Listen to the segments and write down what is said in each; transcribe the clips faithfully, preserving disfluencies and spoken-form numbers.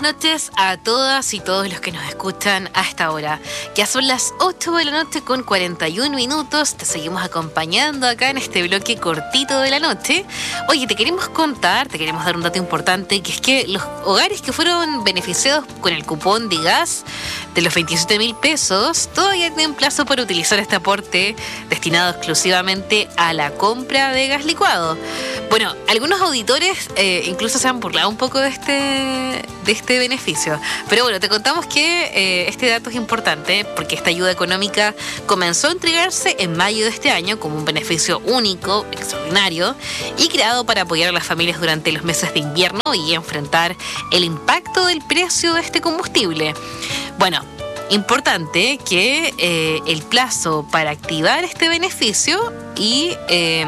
noches a todas y todos los que nos escuchan a esta hora. Ya son las ocho de la noche con cuarenta y un minutos. Te seguimos acompañando acá en este bloque cortito de la noche. Oye, te queremos contar, te queremos dar un dato importante, que es que los hogares que fueron beneficiados con el cupón de gas de los veintisiete mil pesos todavía tienen plazo para utilizar este aporte destinado exclusivamente a la compra de gas licuado. Bueno, algunos auditores eh, incluso se han burlado un poco de este, de este beneficio. Pero bueno, te contamos que eh, este dato es importante porque esta ayuda económica comenzó a entregarse en mayo de este año como un beneficio único, extraordinario y creado para apoyar a las familias durante los meses de invierno y enfrentar el impacto del precio de este combustible. Bueno, importante que eh, el plazo para activar este beneficio y eh,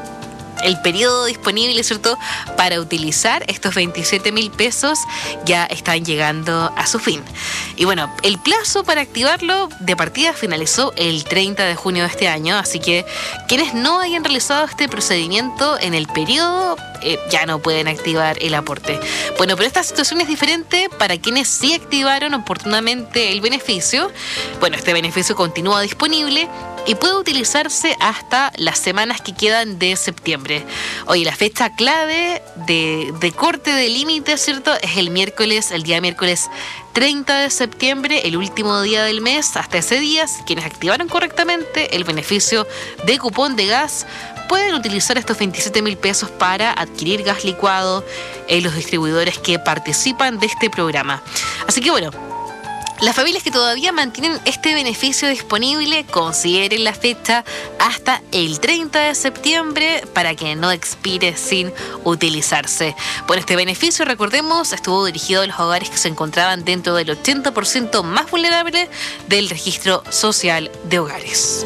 el periodo disponible, ¿cierto?, para utilizar estos veintisiete mil pesos ya están llegando a su fin. Y bueno, el plazo para activarlo de partida finalizó el treinta de junio de este año, así que quienes no hayan realizado este procedimiento en el periodo eh, ya no pueden activar el aporte. Bueno, pero esta situación es diferente para quienes sí activaron oportunamente el beneficio. Bueno, este beneficio continúa disponible y puede utilizarse hasta las semanas que quedan de septiembre. Oye, la fecha clave de, de corte de límite, ¿cierto?, es el miércoles, el día miércoles treinta de septiembre, el último día del mes. Hasta ese día, quienes activaron correctamente el beneficio de cupón de gas pueden utilizar estos veintisiete mil pesos para adquirir gas licuado en los distribuidores que participan de este programa. Así que bueno, las familias que todavía mantienen este beneficio disponible, consideren la fecha hasta el treinta de septiembre para que no expire sin utilizarse. Bueno, este beneficio, recordemos, estuvo dirigido a los hogares que se encontraban dentro del ochenta por ciento más vulnerable del registro social de hogares.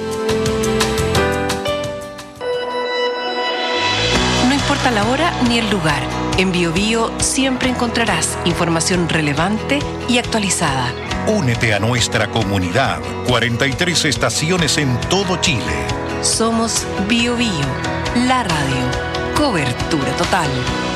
No importa la hora ni el lugar, en BioBio siempre encontrarás información relevante y actualizada. Únete a nuestra comunidad. cuarenta y tres estaciones en todo Chile. Somos BioBio, la radio. Cobertura total.